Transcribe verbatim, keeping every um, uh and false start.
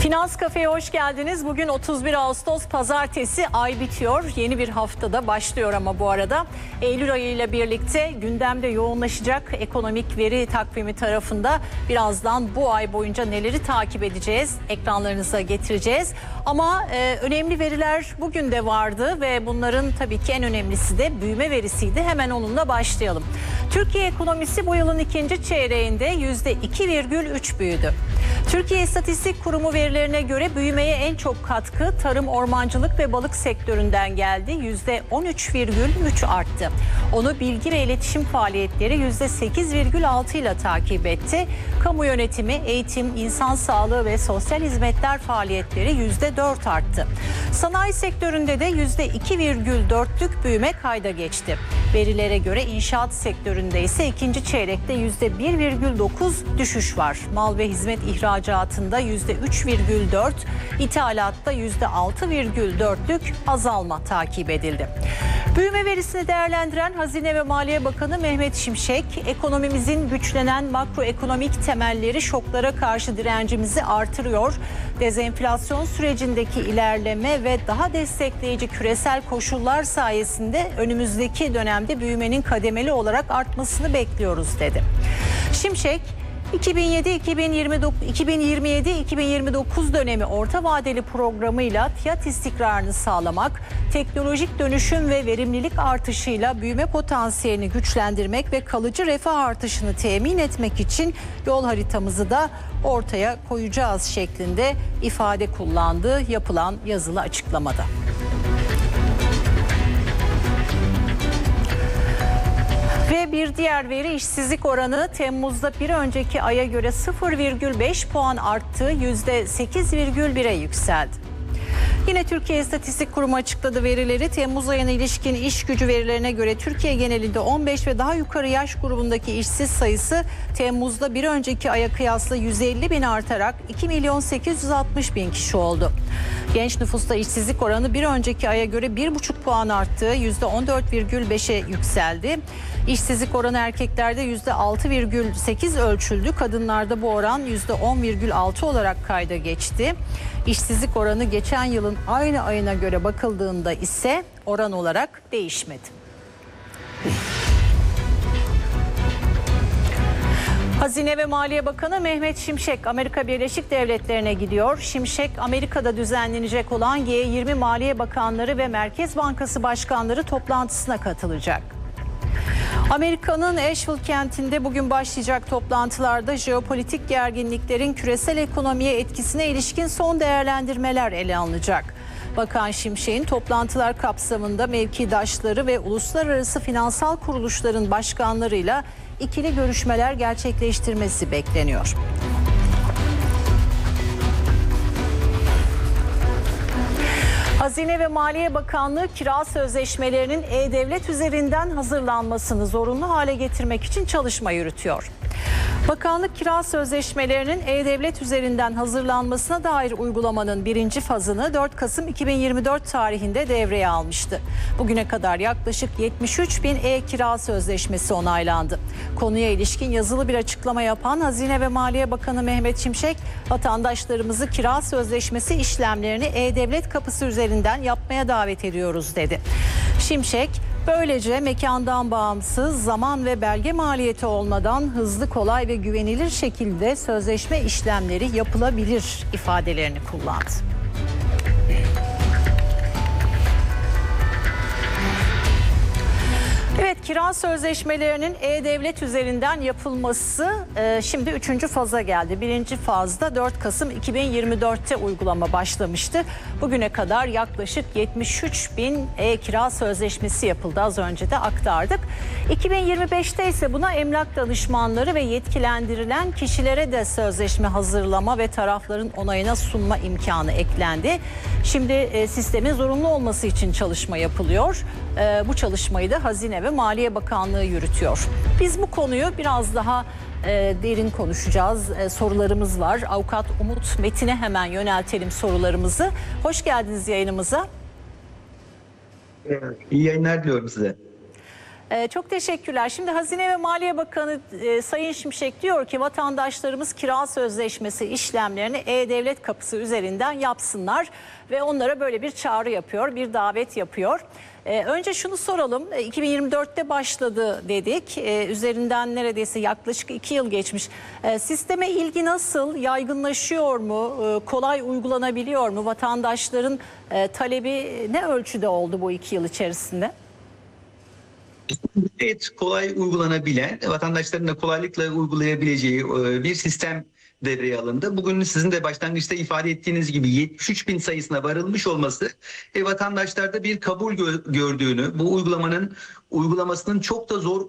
Finans Kafe'ye hoş geldiniz. Bugün otuz bir Ağustos Pazartesi, ay bitiyor. Yeni bir haftada başlıyor ama bu arada. Eylül ayı ile birlikte gündemde yoğunlaşacak ekonomik veri takvimi tarafında birazdan bu ay boyunca neleri takip edeceğiz, ekranlarınıza getireceğiz. Ama e, önemli veriler bugün de vardı ve bunların tabii ki en önemlisi de büyüme verisiydi. Hemen onunla başlayalım. Türkiye ekonomisi bu yılın ikinci çeyreğinde yüzde iki virgül üç büyüdü. Türkiye İstatistik Kurumu verilerine göre büyümeye en çok katkı tarım, ormancılık ve balık sektöründen geldi. yüzde on üç virgül üç arttı. Onu bilgi ve iletişim faaliyetleri yüzde sekiz virgül altı ile takip etti. Kamu yönetimi, eğitim, insan sağlığı ve sosyal hizmetler faaliyetleri yüzde dört arttı. Sanayi sektöründe de yüzde iki virgül dörtlük büyüme kayda geçti. Verilere göre inşaat sektöründe ise ikinci çeyrekte yüzde bir virgül dokuz düşüş var. Mal ve hizmet ihracatında yüzde üç virgül dört, ithalatta yüzde altı virgül dörtlük azalma takip edildi. Büyüme verisini değerlendiren Hazine ve Maliye Bakanı Mehmet Şimşek, ekonomimizin güçlenen makroekonomik temelleri şoklara karşı direncimizi artırıyor. Dezenflasyon sürecindeki ilerleme ve daha destekleyici küresel koşullar sayesinde önümüzdeki dönemde büyümenin kademeli olarak artmasını bekliyoruz dedi. Şimşek, iki bin yedi iki bin yirmi yedi iki bin yirmi dokuz dönemi orta vadeli programıyla fiyat istikrarını sağlamak, teknolojik dönüşüm ve verimlilik artışıyla büyüme potansiyelini güçlendirmek ve kalıcı refah artışını temin etmek için yol haritamızı da ortaya koyacağız şeklinde ifade kullandı yapılan yazılı açıklamada. Ve bir diğer veri, işsizlik oranı Temmuz'da bir önceki aya göre sıfır virgül beş puan arttı, yüzde sekiz virgül bire yükseldi. Yine Türkiye İstatistik Kurumu açıkladı verileri. Temmuz ayına ilişkin iş gücü verilerine göre Türkiye genelinde on beş ve daha yukarı yaş grubundaki işsiz sayısı Temmuz'da bir önceki aya kıyasla yüz elli bin artarak iki milyon sekiz yüz altmış bin kişi oldu. Genç nüfusta işsizlik oranı bir önceki aya göre bir buçuk puan arttı, yüzde on dört virgül beşe yükseldi. İşsizlik oranı erkeklerde yüzde altı virgül sekiz ölçüldü. Kadınlarda bu oran yüzde on virgül altı olarak kayda geçti. İşsizlik oranı geçen yılın aynı ayına göre bakıldığında ise oran olarak değişmedi. Hazine ve Maliye Bakanı Mehmet Şimşek Amerika Birleşik Devletleri'ne gidiyor. Şimşek, Amerika'da düzenlenecek olan G yirmi Maliye Bakanları ve Merkez Bankası Başkanları toplantısına katılacak. Amerika'nın Asheville kentinde bugün başlayacak toplantılarda jeopolitik gerginliklerin küresel ekonomiye etkisine ilişkin son değerlendirmeler ele alınacak. Bakan Şimşek'in toplantılar kapsamında mevkidaşları ve uluslararası finansal kuruluşların başkanlarıyla ikili görüşmeler gerçekleştirmesi bekleniyor. Hazine ve Maliye Bakanlığı kira sözleşmelerinin E-Devlet üzerinden hazırlanmasını zorunlu hale getirmek için çalışma yürütüyor. Bakanlık kira sözleşmelerinin E-Devlet üzerinden hazırlanmasına dair uygulamanın birinci fazını dört Kasım iki bin yirmi dört tarihinde devreye almıştı. Bugüne kadar yaklaşık yetmiş üç bin e-kira sözleşmesi onaylandı. Konuya ilişkin yazılı bir açıklama yapan Hazine ve Maliye Bakanı Mehmet Şimşek, vatandaşlarımızı kira sözleşmesi işlemlerini E-Devlet kapısı üzerinden yapmaya davet ediyoruz dedi. Şimşek, böylece mekandan bağımsız, zaman ve belge maliyeti olmadan hızlı, kolay ve güvenilir şekilde sözleşme işlemleri yapılabilir ifadelerini kullandı. Evet, kira sözleşmelerinin E-Devlet üzerinden yapılması e, şimdi üçüncü faza geldi. Birinci fazda dört Kasım iki bin yirmi dörtte uygulama başlamıştı. Bugüne kadar yaklaşık yetmiş üç bin e-kira sözleşmesi yapıldı. Az önce de aktardık. iki bin yirmi beşte ise buna emlak danışmanları ve yetkilendirilen kişilere de sözleşme hazırlama ve tarafların onayına sunma imkanı eklendi. Şimdi e, sistemin zorunlu olması için çalışma yapılıyor. E, bu çalışmayı da Hazine ve Maliye Bakanlığı yürütüyor. Biz bu konuyu biraz daha e, derin konuşacağız. E, sorularımız var. Avukat Umut Metin'e hemen yöneltelim sorularımızı. Hoş geldiniz yayınımıza. İyi yayınlar diliyorum size. Ee, çok teşekkürler. Şimdi Hazine ve Maliye Bakanı e, Sayın Şimşek diyor ki vatandaşlarımız kira sözleşmesi işlemlerini E-Devlet kapısı üzerinden yapsınlar ve onlara böyle bir çağrı yapıyor, bir davet yapıyor. Ee, önce şunu soralım, e, iki bin yirmi dörtte başladı dedik, ee, üzerinden neredeyse yaklaşık iki yıl geçmiş. Ee, sisteme ilgi nasıl, yaygınlaşıyor mu, Ee, kolay uygulanabiliyor mu, vatandaşların e, talebi ne ölçüde oldu bu iki yıl içerisinde? Evet, kolay uygulanabilen, vatandaşların da kolaylıkla uygulayabileceği e, bir sistem devreye alındı. Bugün sizin de başlangıçta ifade ettiğiniz gibi yetmiş üç bin sayısına varılmış olması ve vatandaşlarda bir kabul gö- gördüğünü, bu uygulamanın uygulamasının çok da zor